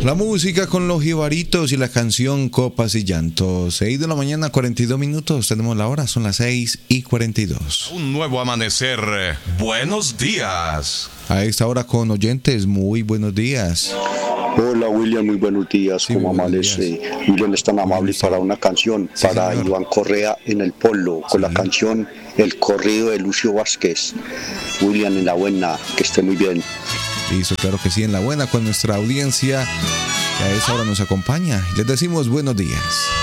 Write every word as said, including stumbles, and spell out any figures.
La música con los jibaritos y la canción Copas y Llantos. seis de la mañana, cuarenta y dos minutos. Tenemos la hora, son las seis y cuarenta y dos. Un nuevo amanecer. Buenos días. A esta hora con oyentes, muy buenos días. Hola William, muy buenos días. Sí, ¿Cómo buenos amanece? días. William es tan amable días. para una canción Sí, para señor. Iván Correa en el Polo, con Sí. la canción El Corrido de Lucio Vázquez. William, en la buena, que esté muy bien. Listo, claro que sí, en la buena con nuestra audiencia que a esa hora nos acompaña. Les decimos buenos días.